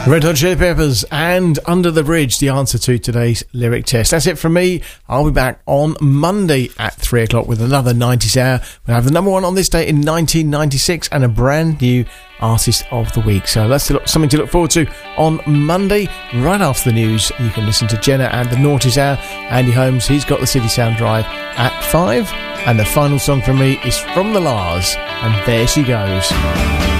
Red Hot Chili Peppers and Under the Bridge, the answer to today's lyric test. That's it from me. I'll be back on Monday at 3 o'clock with another 90s hour. We'll have the number one on this day in 1996 and a brand new artist of the week. So that's something to look forward to on Monday. Right after the news, you can listen to Jenna and the Noughties Hour. Andy Holmes, he's got the City Sound Drive at 5. And the final song from me is from the Lars, and There She Goes.